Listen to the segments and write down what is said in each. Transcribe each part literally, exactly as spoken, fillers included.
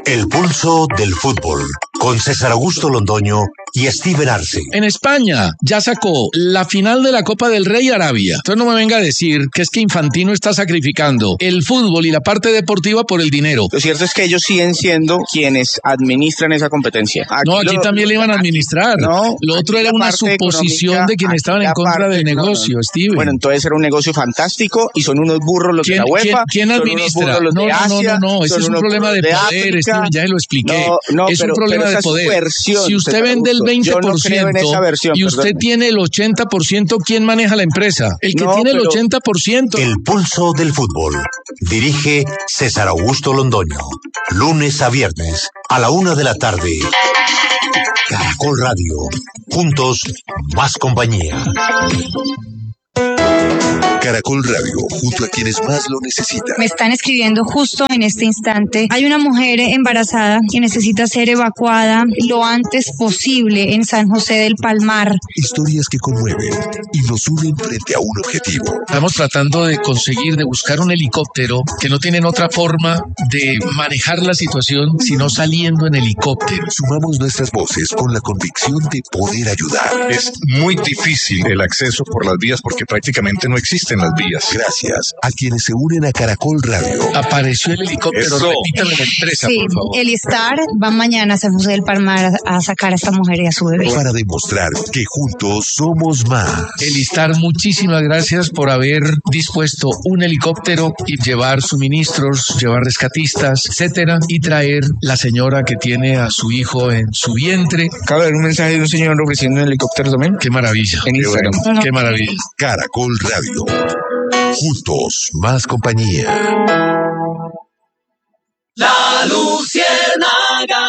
El pulso del fútbol, con César Augusto Londoño y Steven Arce. En España ya sacó la final de la Copa del Rey Arabia. Entonces no me venga a decir que es que Infantino está sacrificando el fútbol y la parte deportiva por el dinero. Lo cierto es que ellos siguen siendo quienes administran esa competencia. Aquí no, aquí lo, también le iban a administrar. No, lo otro era una suposición de quienes estaban en contra del negocio, no, Steven. Bueno, entonces era un negocio fantástico y son unos burros los de la UEFA. ¿Quién, quién administra? No, no, Asia, no, no, no, ese es un problema de, de poder, Steven, ya se lo expliqué. No, no, es pero, un problema de poder. Versión, si usted vende el veinte por ciento no versión, y usted perdón. tiene el ochenta por ciento, ¿quién maneja la empresa? El que no, tiene pero... el ochenta por ciento. El pulso del fútbol. Dirige César Augusto Londoño. Lunes a viernes a la una de la tarde. Caracol Radio. Juntos, más compañía. Caracol Radio, junto a quienes más lo necesitan. Me están escribiendo justo en este instante. Hay una mujer embarazada que necesita ser evacuada lo antes posible en San José del Palmar. Historias que conmueven y nos unen frente a un objetivo. Estamos tratando de conseguir, de buscar un helicóptero que no tienen otra forma de manejar la situación sino saliendo en helicóptero. Sumamos nuestras voces con la convicción de poder ayudar. Es muy difícil el acceso por las vías porque prácticamente no existen las vías. Gracias a quienes se unen a Caracol Radio. Apareció el helicóptero, repítame la empresa, sí, por favor. El Star va mañana a San José del Palmar a, a sacar a esta mujer y a su bebé. Para demostrar que juntos somos más. El Star, muchísimas gracias por haber dispuesto un helicóptero y llevar suministros, llevar rescatistas, etcétera, y traer la señora que tiene a su hijo en su vientre. Acabo de ver un mensaje de un señor ofreciendo un helicóptero también. Qué maravilla. En Instagram. Bueno. Qué maravilla. Caracol Radio. Juntos, más compañía. La Luciérnaga.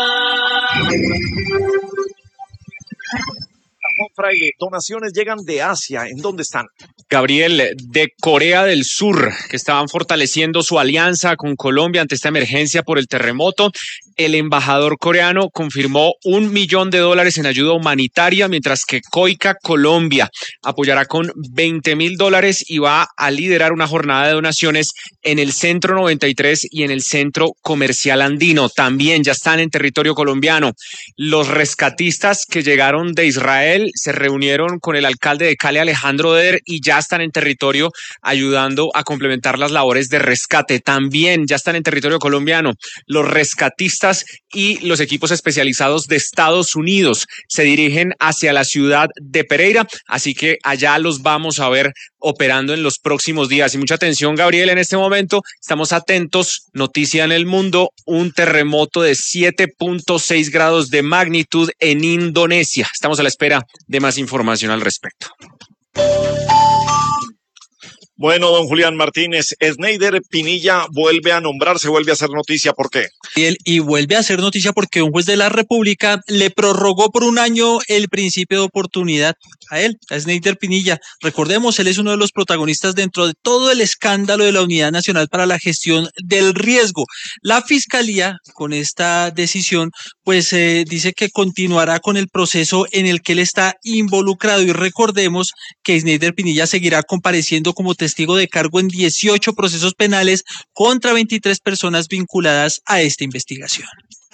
Fraile, donaciones llegan de Asia. ¿En dónde están? Gabriel, de Corea del Sur, que estaban fortaleciendo su alianza con Colombia ante esta emergencia por el terremoto. El embajador coreano confirmó un millón de dólares en ayuda humanitaria, mientras que Coica Colombia apoyará con veinte mil dólares y va a liderar una jornada de donaciones en el Centro noventa y tres y en el Centro Comercial Andino. También ya están en territorio colombiano. Los rescatistas que llegaron de Israel se reunieron con el alcalde de Cali, Alejandro Der, y ya están en territorio ayudando a complementar las labores de rescate. También ya están en territorio colombiano los rescatistas y los equipos especializados de Estados Unidos se dirigen hacia la ciudad de Pereira, así que allá los vamos a ver operando en los próximos días. Y mucha atención, Gabriel, en este momento estamos atentos, noticia en el mundo, un terremoto de siete punto seis grados de magnitud en Indonesia. Estamos a la espera de más información al respecto. Bueno, don Julián Martínez, Snyder Pinilla vuelve a nombrarse, vuelve a hacer noticia. ¿Por qué? Y, él, y vuelve a hacer noticia porque un juez de la República le prorrogó por un año el principio de oportunidad a él, a Snyder Pinilla. Recordemos, él es uno de los protagonistas dentro de todo el escándalo de la Unidad Nacional para la Gestión del Riesgo. La Fiscalía, con esta decisión, pues eh, dice que continuará con el proceso en el que él está involucrado. Y recordemos que Snyder Pinilla seguirá compareciendo como testigo de cargo en dieciocho procesos penales contra veintitrés personas vinculadas a esta investigación.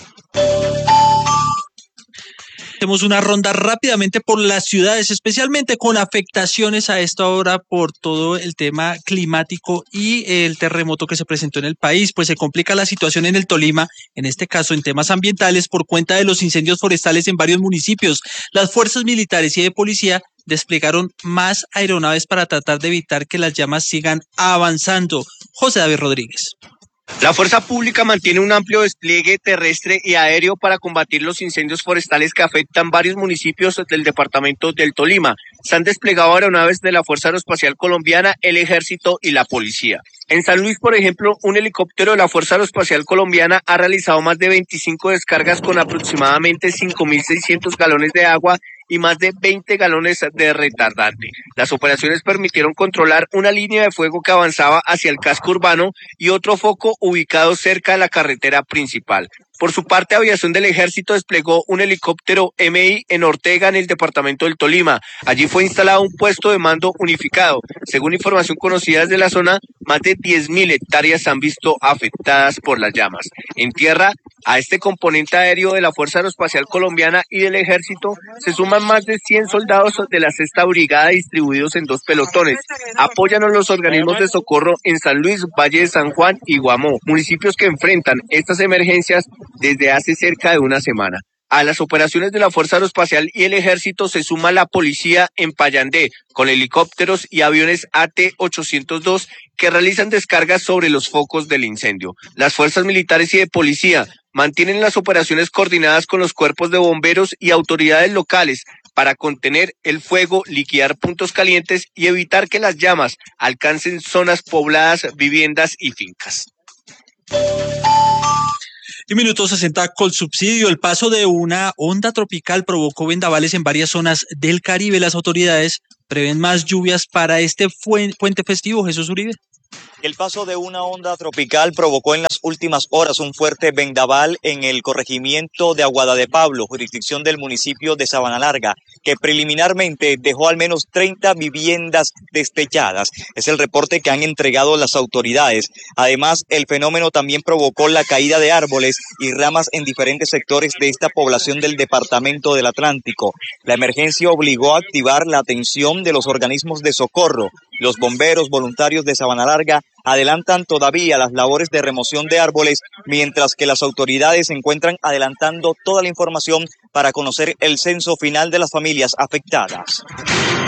Hacemos una ronda rápidamente por las ciudades, especialmente con afectaciones a esta hora por todo el tema climático y el terremoto que se presentó en el país. Pues se complica la situación en el Tolima, en este caso en temas ambientales, por cuenta de los incendios forestales en varios municipios. Las fuerzas militares y de policía desplegaron más aeronaves para tratar de evitar que las llamas sigan avanzando. José David Rodríguez. La fuerza pública mantiene un amplio despliegue terrestre y aéreo para combatir los incendios forestales que afectan varios municipios del departamento del Tolima. Se han desplegado aeronaves de la Fuerza Aeroespacial Colombiana, el Ejército y la Policía. En San Luis, por ejemplo, un helicóptero de la Fuerza Aeroespacial Colombiana ha realizado más de veinticinco descargas con aproximadamente cinco mil seiscientos galones de agua y más de veinte galones de retardante. Las operaciones permitieron controlar una línea de fuego que avanzaba hacia el casco urbano y otro foco ubicado cerca de la carretera principal. Por su parte, Aviación del Ejército desplegó un helicóptero M I en Ortega, en el departamento del Tolima. Allí fue instalado un puesto de mando unificado. Según información conocida desde la zona, más de diez mil hectáreas se han visto afectadas por las llamas. En tierra, A este componente aéreo de la Fuerza Aeroespacial Colombiana y del Ejército se suman más de cien soldados de la Sexta Brigada distribuidos en dos pelotones. Apoyan a los organismos de socorro en San Luis, Valle de San Juan y Guamó, municipios que enfrentan estas emergencias desde hace cerca de una semana. A las operaciones de la Fuerza Aeroespacial y el Ejército se suma la policía en Payandé, con helicópteros y aviones A T ochocientos dos que realizan descargas sobre los focos del incendio. Las fuerzas militares y de policía mantienen las operaciones coordinadas con los cuerpos de bomberos y autoridades locales para contener el fuego, liquidar puntos calientes y evitar que las llamas alcancen zonas pobladas, viviendas y fincas. Y minuto sesenta con subsidio. El paso de una onda tropical provocó vendavales en varias zonas del Caribe. Las autoridades prevén más lluvias para este puente festivo. Jesús Uribe. El paso de una onda tropical provocó en las últimas horas un fuerte vendaval en el corregimiento de Aguada de Pablo, jurisdicción del municipio de Sabanalarga, que preliminarmente dejó al menos treinta viviendas destechadas. Es el reporte que han entregado las autoridades. Además, el fenómeno también provocó la caída de árboles y ramas en diferentes sectores de esta población del departamento del Atlántico. La emergencia obligó a activar la atención de los organismos de socorro. Los bomberos voluntarios de Sabanalarga adelantan todavía las labores de remoción de árboles, mientras que las autoridades se encuentran adelantando toda la información para conocer el censo final de las familias afectadas.